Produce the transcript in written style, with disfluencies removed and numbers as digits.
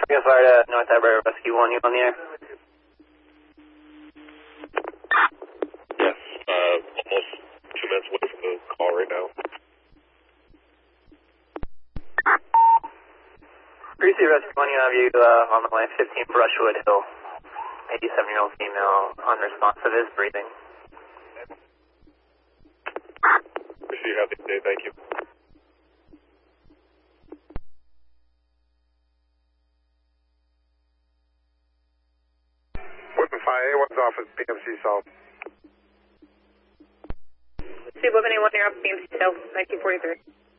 Get fired at North Alberta Rescue 1, you on the air? Yes, almost 2 minutes away from the call right now. Greasy Rescue 1, you have you on the line 15 Brushwood Hill. 87-year-old female, unresponsive, is breathing. Appreciate you having me today, thank you. Whitman 5A1's office, BMC South. See, Whitman A1, you're up BMC South, 1943.